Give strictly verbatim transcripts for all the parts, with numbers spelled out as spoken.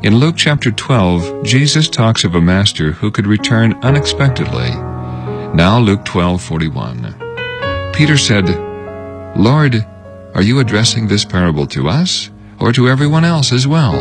In Luke chapter twelve, Jesus talks of a master who could return unexpectedly. Now Luke twelve forty-one. Peter said, "Lord, are you addressing this parable to us, or to everyone else as well?"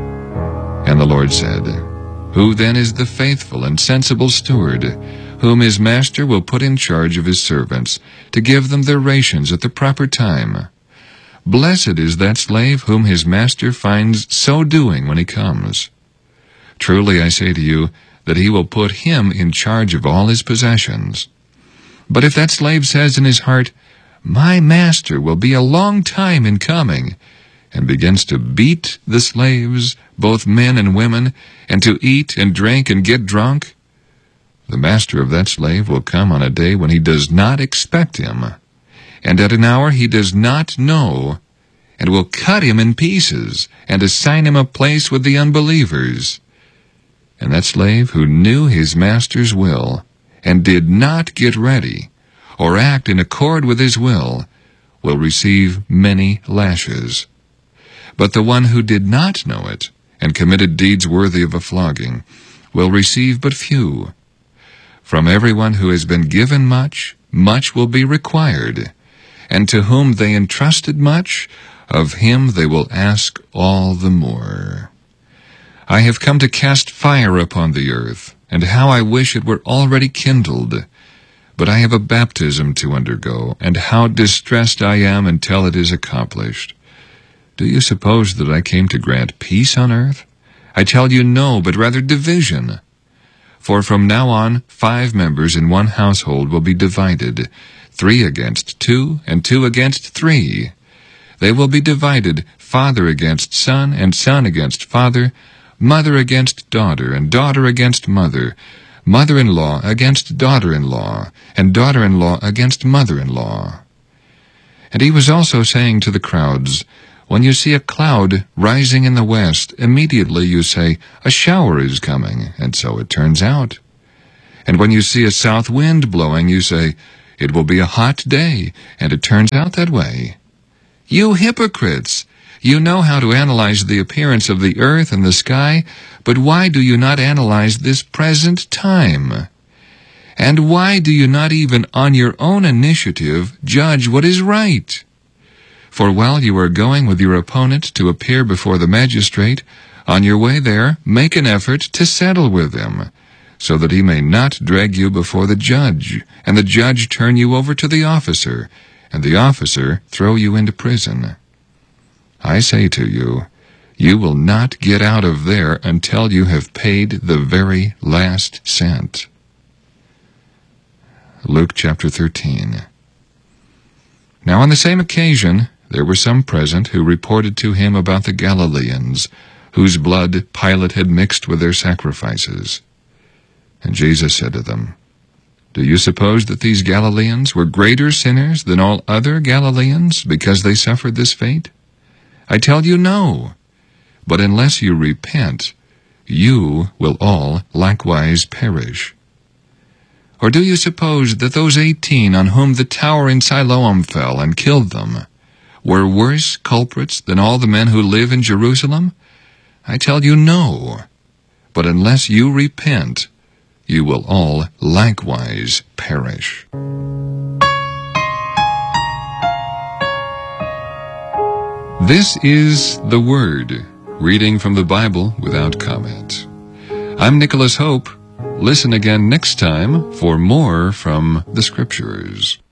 And the Lord said, "Who then is the faithful and sensible steward, whom his master will put in charge of his servants, to give them their rations at the proper time? Blessed is that slave whom his master finds so doing when he comes. Truly I say to you, that he will put him in charge of all his possessions. But if that slave says in his heart, 'My master will be a long time in coming,' and begins to beat the slaves, both men and women, and to eat and drink and get drunk, the master of that slave will come on a day when he does not expect him, and at an hour he does not know, and will cut him in pieces, and assign him a place with the unbelievers. And that slave who knew his master's will, and did not get ready, or act in accord with his will, will receive many lashes. But the one who did not know it, and committed deeds worthy of a flogging, will receive but few. From everyone who has been given much, much will be required, and to whom they entrusted much, of him they will ask all the more. I have come to cast fire upon the earth, and how I wish it were already kindled. But I have a baptism to undergo, and how distressed I am until it is accomplished. Do you suppose that I came to grant peace on earth? I tell you no, but rather division. For from now on five members in one household will be divided, three against two, and two against three. They will be divided, father against son, and son against father, mother against daughter, and daughter against mother, mother-in-law against daughter-in-law, and daughter-in-law against mother-in-law." And he was also saying to the crowds, "When you see a cloud rising in the west, immediately you say, 'A shower is coming,' and so it turns out. And when you see a south wind blowing, you say, 'It will be a hot day,' and it turns out that way. You hypocrites! You know how to analyze the appearance of the earth and the sky, but why do you not analyze this present time? And why do you not even on your own initiative judge what is right? For while you are going with your opponent to appear before the magistrate, on your way there make an effort to settle with him, so that he may not drag you before the judge, and the judge turn you over to the officer, and the officer throw you into prison. I say to you, you will not get out of there until you have paid the very last cent." Luke chapter thirteen. Now on the same occasion there were some present who reported to him about the Galileans, whose blood Pilate had mixed with their sacrifices. And Jesus said to them, "Do you suppose that these Galileans were greater sinners than all other Galileans because they suffered this fate? I tell you no. But unless you repent, you will all likewise perish. Or do you suppose that those eighteen on whom the tower in Siloam fell and killed them were worse culprits than all the men who live in Jerusalem? I tell you no. But unless you repent, you will all likewise perish." This is the Word, reading from the Bible without comment. I'm Nicholas Hope. Listen again next time for more from the Scriptures.